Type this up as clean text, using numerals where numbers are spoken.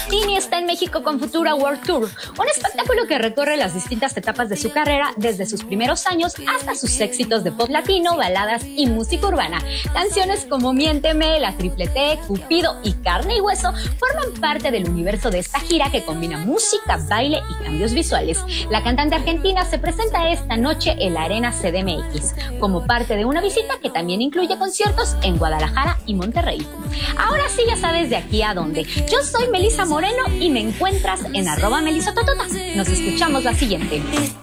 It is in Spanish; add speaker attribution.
Speaker 1: Tini está en México con Futura World Tour, un espectáculo que recorre las distintas etapas de su carrera, desde sus primeros años hasta sus éxitos de pop latino, baladas y música urbana. Canciones como Miénteme, La Triple T, Cupido y Carne y Hueso forman parte del universo de esta gira que combina música, baile y cambios visuales. La cantante argentina se presenta esta noche en la Arena CDMX, como parte de una visita que también incluye conciertos en Guadalajara y Monterrey. Ahora sí ya sabes de aquí a dónde. Yo soy Melissa Moreno y me encuentras en @melisototota. Nos escuchamos la siguiente.